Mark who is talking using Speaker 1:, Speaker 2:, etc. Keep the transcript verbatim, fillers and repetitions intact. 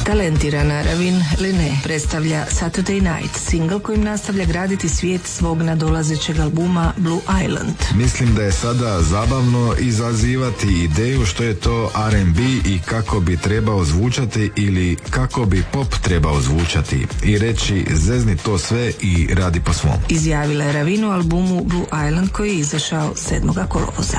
Speaker 1: Talentirana Ravin Lene predstavlja Saturday Night, single kojim nastavlja graditi svijet svog nadolazećeg albuma Blue Island.
Speaker 2: Mislim da je sada zabavno izazivati ideju što je to R and B i kako bi trebao zvučati ili kako bi pop trebao zvučati i reći zezni to sve i radi po svom.
Speaker 1: Izjavila je Ravin u albumu Blue Island koji je izašao sedmog kolovoza.